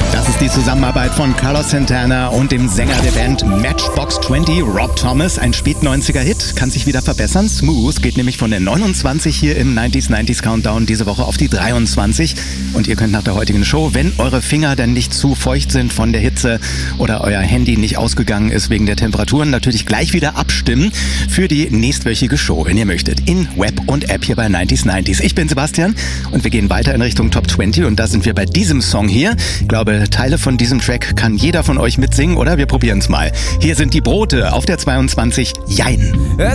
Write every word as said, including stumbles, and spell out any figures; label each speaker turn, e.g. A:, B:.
A: Das ist die Zusammenarbeit von Carlos Santana und dem Sänger der Band Matchbox zwanzig, Rob Thomas. Ein Spät-neunziger-Hit, kann sich wieder verbessern. Smooth geht nämlich von der neunundzwanzig hier im neunziger neunziger Countdown diese Woche auf die dreiundzwanzig. Und ihr könnt nach der heutigen Show, wenn eure Finger dann nicht zu feucht sind von der Hitze oder euer Handy nicht ausgegangen ist wegen der Temperaturen, natürlich gleich wieder abstimmen für die nächstwöchige Show, wenn ihr möchtet, in Web und App hier bei neunziger neunzig. Ich bin Sebastian und wir gehen weiter in Richtung Top zwanzig und da sind wir bei diesem Song hier. Ich glaube, Teile von diesem Track kann jeder von euch mitsingen, oder? Wir probieren es mal. Hier sind die Brote auf der zweiundzwanzig. Jein.
B: Es